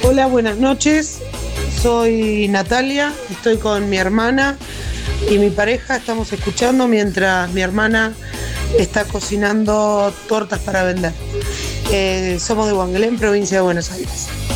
Hola, buenas noches. Soy Natalia, estoy con mi hermana y mi pareja. Estamos escuchando mientras mi hermana está cocinando tortas para vender. Somos de Huanglén, provincia de Buenos Aires.